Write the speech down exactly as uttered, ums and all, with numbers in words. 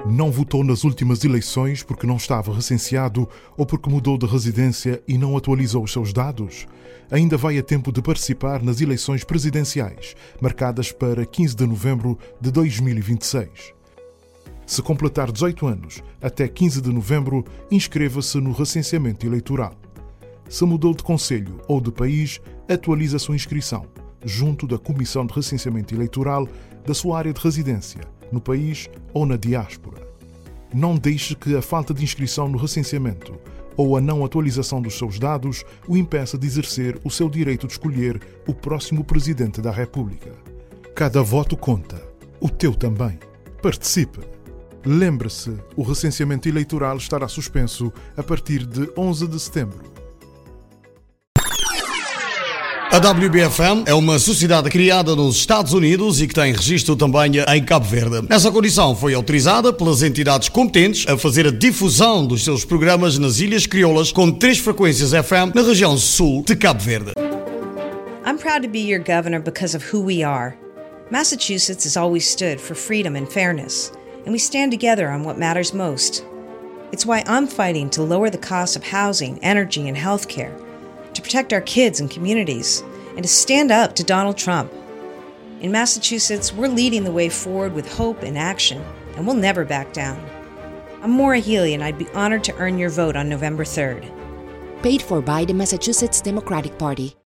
Não votou nas últimas eleições porque não estava recenseado ou porque mudou de residência e não atualizou os seus dados? Ainda vai a tempo de participar nas eleições presidenciais, marcadas para quinze de novembro de dois mil e vinte e seis. Se completar dezoito anos, até quinze de novembro, inscreva-se no recenseamento eleitoral. Se mudou de concelho ou de país, atualize a sua inscrição, junto da Comissão de Recenseamento Eleitoral da sua área de residência, no país ou na diáspora. Não deixe que a falta de inscrição no recenseamento ou a não atualização dos seus dados o impeça de exercer o seu direito de escolher o próximo Presidente da República. Cada voto conta. O teu também. Participe! Lembre-se, o recenseamento eleitoral estará suspenso a partir de onze de setembro. A W B F M é uma sociedade criada nos Estados Unidos e que tem registro também em Cabo Verde. Nessa condição foi autorizada pelas entidades competentes a fazer a difusão dos seus programas nas Ilhas Crioulas com três frequências F M na região sul de Cabo Verde. I'm proud to be your governor because of who we are. Massachusetts has always stood for freedom and fairness, and we stand together on what matters most. It's why I'm fighting to lower the cost of housing, energy, and healthcare, to protect our kids and communities, and to stand up to Donald Trump. In Massachusetts, we're leading the way forward with hope and action, and we'll never back down. I'm Maura Healey, and I'd be honored to earn your vote on November third. Paid for by the Massachusetts Democratic Party.